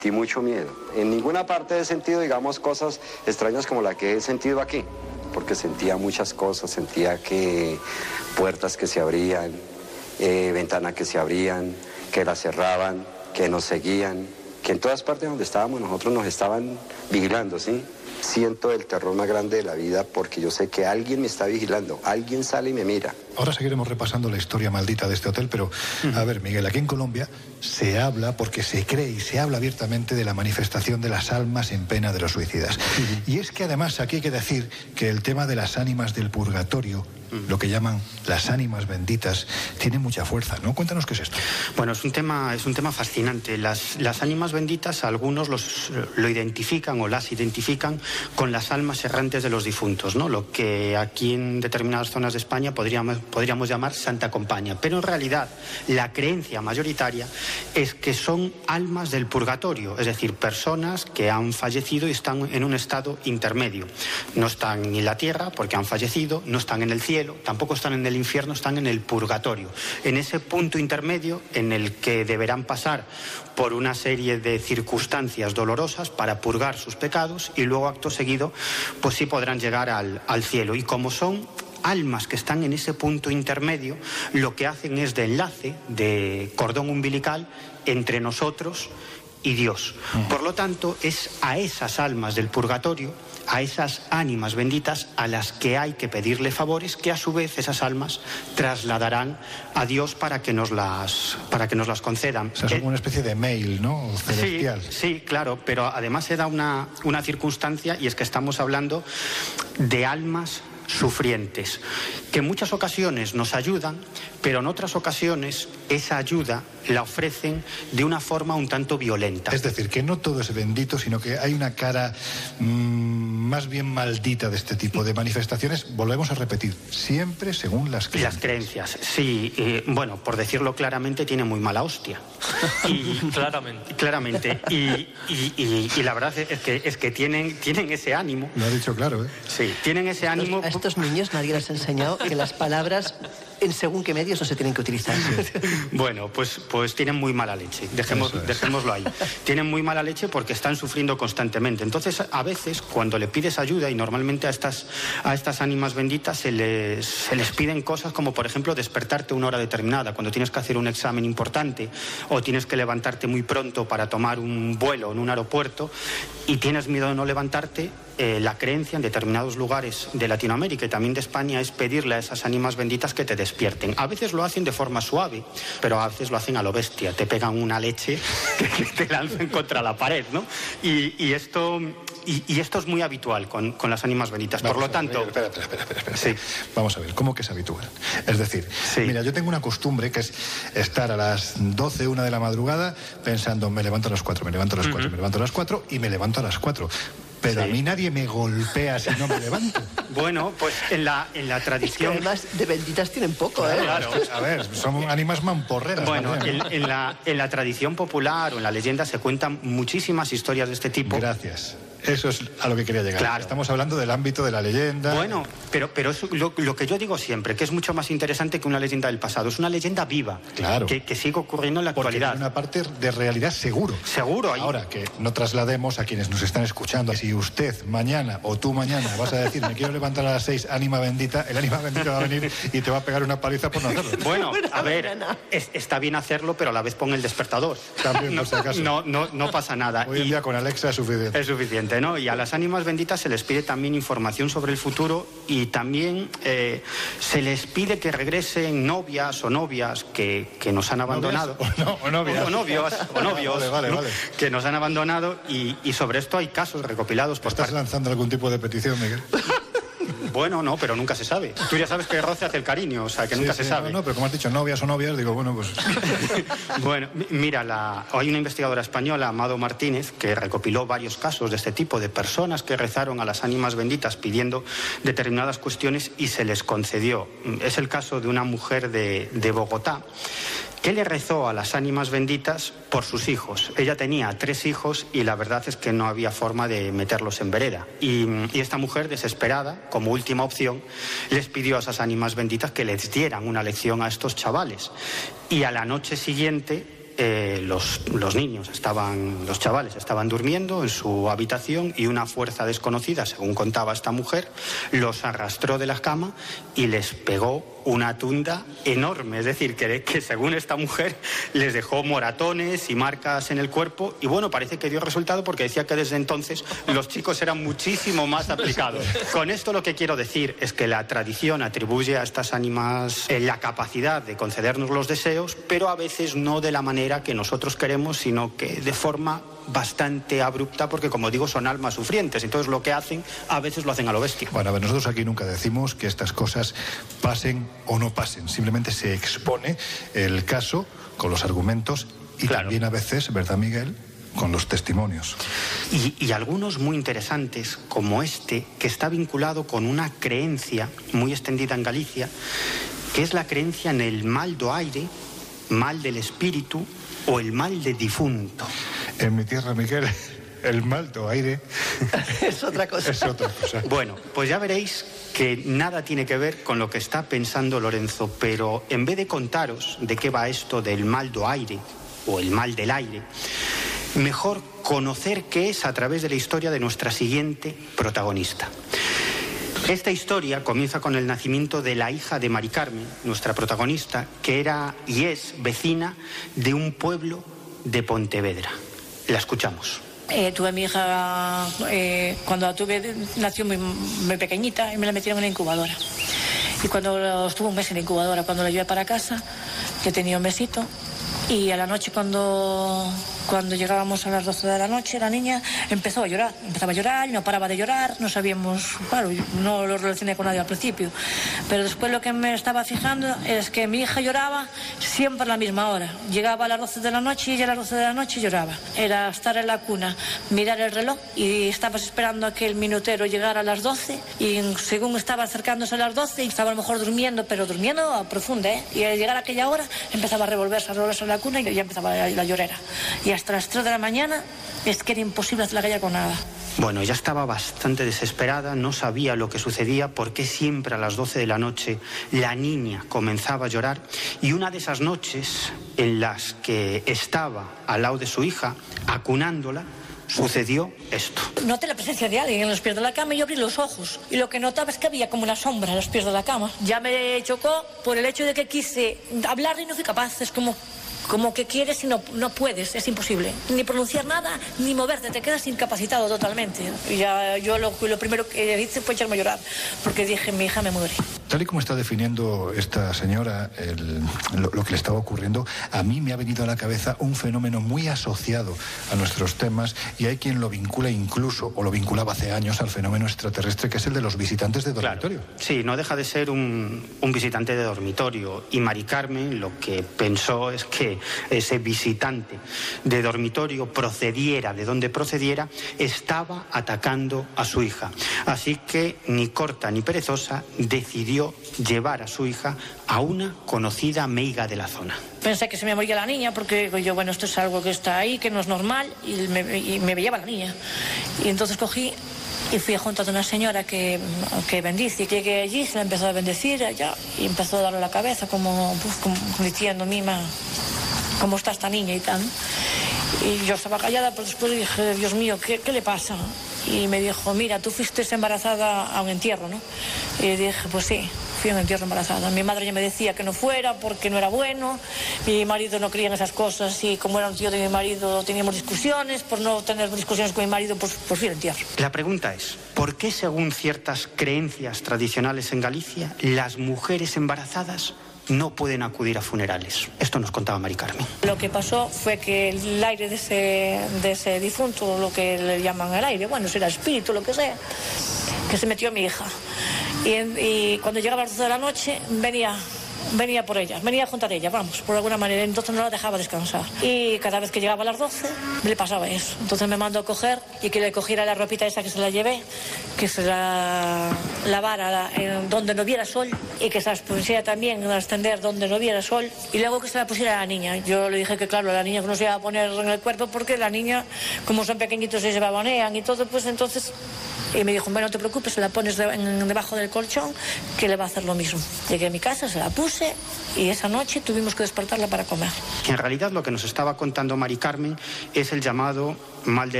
Sentí mucho miedo. En ninguna parte he sentido, digamos, cosas extrañas como la que he sentido aquí, porque sentía muchas cosas, sentía que puertas que se abrían, ventanas que se abrían, que las cerraban, que nos seguían, que en todas partes donde estábamos nosotros nos estaban vigilando, ¿sí? Siento el terror más grande de la vida porque yo sé que alguien me está vigilando, alguien sale y me mira. Ahora seguiremos repasando la historia maldita de este hotel, pero a ver, Miguel, aquí en Colombia se habla, porque se cree y se habla abiertamente de la manifestación de las almas en pena de los suicidas. Y es que además aquí hay que decir que el tema de las ánimas del purgatorio, lo que llaman las ánimas benditas, tiene mucha fuerza, ¿no? Cuéntanos qué es esto. Bueno, es un tema fascinante. Las ánimas benditas, algunos lo identifican o las identifican con las almas errantes de los difuntos, ¿no? Lo que aquí en determinadas zonas de España podríamos llamar Santa Compaña. Pero en realidad la creencia mayoritaria es que son almas del purgatorio, es decir, personas que han fallecido y están en un estado intermedio. No están en la tierra porque han fallecido, no están en el cielo, tampoco están en el infierno, están en el purgatorio, en ese punto intermedio en el que deberán pasar por una serie de circunstancias dolorosas para purgar sus pecados y luego acto seguido pues sí podrán llegar al cielo. Y como son almas que están en ese punto intermedio, lo que hacen es de enlace, de cordón umbilical entre nosotros y Dios. Por lo tanto, es a esas almas del purgatorio, a esas ánimas benditas a las que hay que pedirle favores, que a su vez esas almas trasladarán a Dios para que nos las concedan. O sea, es como una especie de mail, ¿no? Celestial. Sí, claro, pero además se da una circunstancia, y es que estamos hablando de almas sufrientes, que en muchas ocasiones nos ayudan, pero en otras ocasiones esa ayuda la ofrecen de una forma un tanto violenta. Es decir, que no todo es bendito, sino que hay una cara más bien maldita de este tipo de manifestaciones. Volvemos a repetir, siempre según las creencias. Las creencias, sí. Bueno, por decirlo claramente, tiene muy mala hostia. Y, claramente. Y la verdad es que tienen ese ánimo. Lo ha dicho claro, ¿eh? Sí, tienen ese ánimo. A estos niños nadie les ha enseñado que las palabras en según qué medios no se tienen que utilizar. Bueno, pues tienen muy mala leche, dejémoslo ahí. Tienen muy mala leche porque están sufriendo constantemente. Entonces, a veces, cuando le pides ayuda, y normalmente a estas ánimas benditas se les piden cosas como, por ejemplo, despertarte una hora determinada, cuando tienes que hacer un examen importante, o tienes que levantarte muy pronto para tomar un vuelo en un aeropuerto, y tienes miedo de no levantarte. La creencia en determinados lugares de Latinoamérica y también de España es pedirle a esas ánimas benditas que te despierten. A veces lo hacen de forma suave, pero a veces lo hacen a lo bestia. Te pegan una leche que te lanzan contra la pared, ¿no? Y esto es muy habitual con las ánimas benditas. Por lo tanto... Espera. Sí. Vamos a ver, ¿cómo que es habitual? Es decir, mira, yo tengo una costumbre que es estar a las 12, 1 de la madrugada pensando, me levanto a las 4, me levanto a las 4, me levanto a las 4 y me levanto a las 4. Pero a mí nadie me golpea si no me levanto. Bueno, pues en la tradición... Es que además de benditas tienen poco, ¿eh? Claro. A ver, son ánimas mamporreras. Bueno, también, ¿no? en la tradición popular o en la leyenda se cuentan muchísimas historias de este tipo. Gracias. Eso es a lo que quería llegar. Claro. Estamos hablando del ámbito de la leyenda. Bueno, pero es lo que yo digo siempre, que es mucho más interesante que una leyenda del pasado. Es una leyenda viva. Claro. Que sigue ocurriendo en la porque actualidad. Porque hay una parte de realidad seguro. Seguro. Ahora, que no traslademos a quienes nos están escuchando. Si usted mañana o tú mañana vas a decir, me quiero levantar a las 6, ánima bendita, el ánima bendita va a venir y te va a pegar una paliza por no hacerlo. Bueno, a ver, está bien hacerlo, pero a la vez pon el despertador. También, por si acaso. No pasa nada. Hoy en día con Alexa es suficiente. Es suficiente, ¿no? Y a las ánimas benditas se les pide también información sobre el futuro y también se les pide que regresen novias o novias que nos han abandonado. O novios, vale. Que nos han abandonado y sobre esto hay casos recopilados por ¿Estás lanzando algún tipo de petición, Miguel? Bueno, no, pero nunca se sabe. Tú ya sabes que roce hace el cariño, o sea, que nunca se sabe. No, pero como has dicho, novias o novias, digo, bueno, pues... Bueno, mira, hay una investigadora española, Amado Martínez, que recopiló varios casos de este tipo, de personas que rezaron a las ánimas benditas pidiendo determinadas cuestiones y se les concedió. Es el caso de una mujer de Bogotá, que le rezó a las ánimas benditas por sus hijos. Ella tenía 3 hijos y la verdad es que no había forma de meterlos en vereda. Y esta mujer, desesperada, como última opción, les pidió a esas ánimas benditas que les dieran una lección a estos chavales. Y a la noche siguiente los niños los chavales estaban durmiendo en su habitación y una fuerza desconocida, según contaba esta mujer, los arrastró de la cama y les pegó una tunda enorme. Es decir, que según esta mujer les dejó moratones y marcas en el cuerpo, y bueno, parece que dio resultado porque decía que desde entonces los chicos eran muchísimo más aplicados. Con esto lo que quiero decir es que la tradición atribuye a estas ánimas la capacidad de concedernos los deseos, pero a veces no de la manera que nosotros queremos, sino que de forma bastante abrupta, porque como digo, son almas sufrientes, entonces lo que hacen a veces lo hacen a lo bestia. Bueno, a ver, nosotros aquí nunca decimos que estas cosas pasen o no pasen, simplemente se expone el caso con los argumentos y también a veces, ¿verdad, Miguel?, con los testimonios. Y algunos muy interesantes, como este, que está vinculado con una creencia muy extendida en Galicia, que es la creencia en el mal do aire, mal del espíritu o el mal de difunto. En mi tierra, Miguel, el mal do aire es otra cosa. Es otra cosa. Bueno, pues ya veréis que nada tiene que ver con lo que está pensando Lorenzo, pero en vez de contaros de qué va esto del mal do aire o el mal del aire, mejor conocer qué es a través de la historia de nuestra siguiente protagonista. Esta historia comienza con el nacimiento de la hija de Mari Carmen, nuestra protagonista, que era y es vecina de un pueblo de Pontevedra. La escuchamos. Tuve a mi hija, cuando la tuve, nació muy pequeñita y me la metieron en la incubadora. Y cuando estuvo un mes en la incubadora, cuando la llevé para casa, yo tenía un mesito. Y a la noche, cuando llegábamos a las 12 de la noche, la niña empezaba a llorar y no paraba de llorar. No sabíamos, claro, no lo relacioné con nadie al principio, pero después lo que me estaba fijando es que mi hija lloraba siempre a la misma hora. Llegaba a las 12 de la noche y ella a las 12 de la noche lloraba. Era estar en la cuna, mirar el reloj y estabas esperando a que el minutero llegara a las 12 y según estaba acercándose a las 12 y estaba a lo mejor durmiendo, pero durmiendo a profunda, y al llegar a aquella hora empezaba a revolverse en la cuna y ya empezaba la llorera. Y hasta las 3 de la mañana es que era imposible hacer la calla con nada. Bueno, ya estaba bastante desesperada, no sabía lo que sucedía, por qué siempre a las 12 de la noche la niña comenzaba a llorar, y una de esas noches en las que estaba al lado de su hija, acunándola, sucedió esto. Noté la presencia de alguien en los pies de la cama y yo abrí los ojos. Y lo que notaba es que había como una sombra en los pies de la cama. Ya me chocó por el hecho de que quise hablar y no fui capaz. Es como que quieres y no puedes, es imposible. Ni pronunciar nada, ni moverte, te quedas incapacitado totalmente. Y ya yo lo primero que hice fue echarme a llorar, porque dije, mi hija me muere. Tal y como está definiendo esta señora lo que le estaba ocurriendo, a mí me ha venido a la cabeza un fenómeno muy asociado a nuestros temas, y hay quien lo vincula incluso, o lo vinculaba hace años, al fenómeno extraterrestre, que es el de los visitantes de dormitorio. Claro. Sí, no deja de ser un visitante de dormitorio, y Mari Carmen lo que pensó es que ese visitante de dormitorio, procediera de donde procediera, estaba atacando a su hija. Así que, ni corta ni perezosa, decidió llevar a su hija a una conocida meiga de la zona. Pensé que se me moría la niña, porque yo, bueno, esto es algo que está ahí, que no es normal, y me lleva la niña. Y entonces cogí y fui junto a una señora que bendice. Llegué allí, se la empezó a bendecir allá, y empezó a darle la cabeza como diciendo, mima, ¿cómo está esta niña y tal? Y yo estaba callada, pero después dije, Dios mío, ¿qué le pasa? Y me dijo, mira, tú fuiste embarazada a un entierro, ¿no? Y dije, pues sí, fui a un entierro embarazada. Mi madre ya me decía que no fuera porque no era bueno, mi marido no creía en esas cosas, y como era un tío de mi marido teníamos discusiones. Por no tener discusiones con mi marido, pues fui al entierro. La pregunta es, ¿por qué, según ciertas creencias tradicionales en Galicia, las mujeres embarazadas no pueden acudir a funerales? Esto nos contaba Mari Carmen. Lo que pasó fue que el aire de ese difunto, lo que le llaman el aire, bueno, será espíritu, lo que sea, que se metió a mi hija. Y cuando llegaba a las 12 de la noche, venía por ella, venía junto a ella, vamos, por alguna manera. Entonces no la dejaba descansar. Y cada vez que llegaba a las 12, le pasaba eso. Entonces me mandó a coger y que le cogiera la ropita esa que se la llevé, que se la lavara donde no viera sol, y que se la pusiera también a extender donde no viera sol, y luego que se la pusiera a la niña. Yo le dije que claro, la niña no se iba a poner en el cuerpo, porque la niña, como son pequeñitos, se babonean y todo, pues entonces Y me dijo, bueno, no te preocupes, la pones debajo del colchón, que le va a hacer lo mismo. Llegué a mi casa, se la puse y esa noche tuvimos que despertarla para comer. En realidad lo que nos estaba contando Mari Carmen es el llamado mal de